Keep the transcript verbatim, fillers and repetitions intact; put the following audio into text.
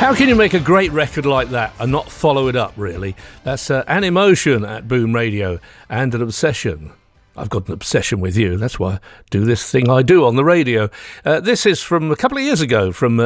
How can you make a great record like that and not follow it up, really? That's uh, An Emotion at Boom Radio and An Obsession. I've got an obsession with you. That's why I do this thing I do on the radio. Uh, this is from a couple of years ago from uh,